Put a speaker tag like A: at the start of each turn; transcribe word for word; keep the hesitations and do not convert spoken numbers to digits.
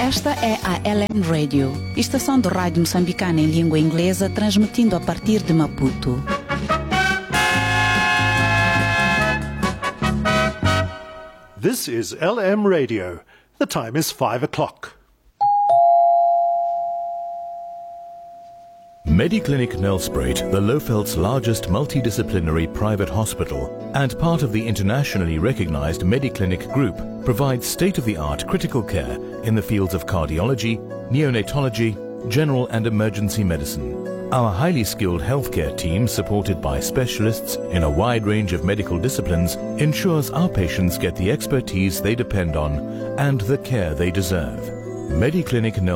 A: Esta é a L M Radio, estação de rádio moçambicana em língua inglesa, transmitindo a partir de Maputo.
B: This is L M Radio. The time is five o'clock.
C: Mediclinic Nelspruit, the Lofeld's largest multidisciplinary private hospital and part of the internationally recognized Mediclinic Group, provides state-of-the-art critical care in the fields of cardiology, neonatology, general and emergency medicine. Our highly skilled healthcare team, supported by specialists in a wide range of medical disciplines, ensures our patients get the expertise they depend on and the care they deserve. Mediclinic Nelspruit